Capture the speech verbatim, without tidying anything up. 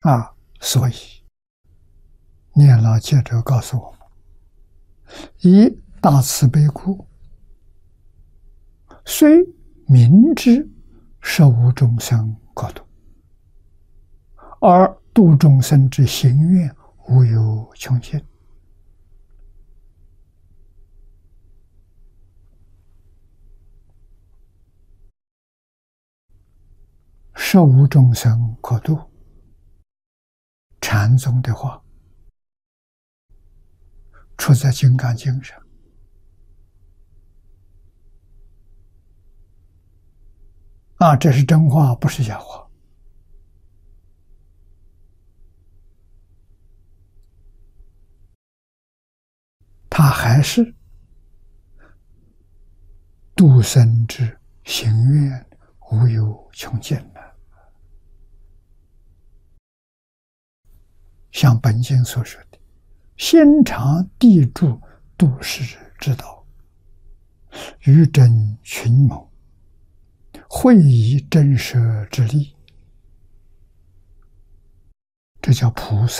啊，所以念老接着告诉我们：以大慈悲故，虽明知实无众生可度，而度众生之行愿无有穷尽。实无众生可度，禅宗的话出在《金刚经》上。啊，这是真话，不是假话。他还是度生之行愿无有穷尽的。像本经所说的，先尝地住度世之道，于真群谋，会以真实之力，这叫菩萨。